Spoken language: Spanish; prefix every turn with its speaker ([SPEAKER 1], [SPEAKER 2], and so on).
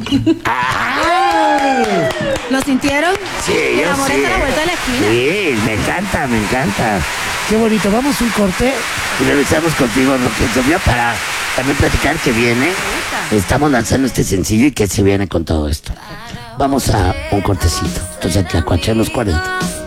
[SPEAKER 1] ¡Ay!
[SPEAKER 2] ¿Lo sintieron?
[SPEAKER 1] Sí,
[SPEAKER 2] El
[SPEAKER 1] yo
[SPEAKER 2] amor
[SPEAKER 1] sí.
[SPEAKER 2] está a la vuelta de la esquina.
[SPEAKER 1] Sí, me encanta, me encanta. Qué bonito. Vamos a un corte y regresamos contigo, Sofía, para también platicar que viene. Estamos lanzando este sencillo y que se viene con todo esto. Vamos a un cortecito. Entonces, Tlacuache en los 40.